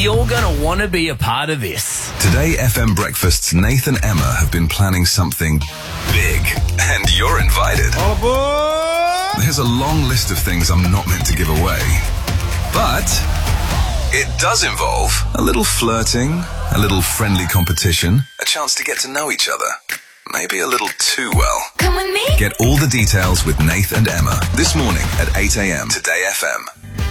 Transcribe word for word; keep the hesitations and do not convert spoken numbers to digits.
you're going to want to be a part of this. Today F M Breakfast's Nathan and Emma have been planning something big, and you're invited. All aboard! There's a long list of things I'm not meant to give away, but it does involve a little flirting, a little friendly competition, a chance to get to know each other. Maybe a little too well. Come with me. Get all the details with Nath and Emma this morning at eight a.m. Today F M.